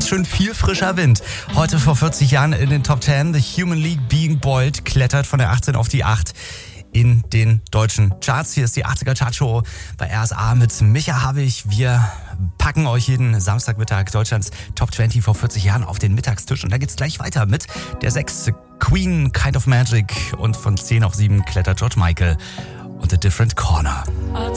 schön viel frischer Wind. Heute vor 40 Jahren in den Top 10. The Human League Being Boiled klettert von der 18 auf die 8 in den deutschen Charts. Hier ist die 80er Chartshow bei RSA mit Micha Havig. Wir packen euch jeden Samstagmittag Deutschlands Top 20 vor 40 Jahren auf den Mittagstisch. Und da geht's gleich weiter mit der 6 Queen, Kind of Magic. Und von 10 auf 7 klettert George Michael und The Different Corner.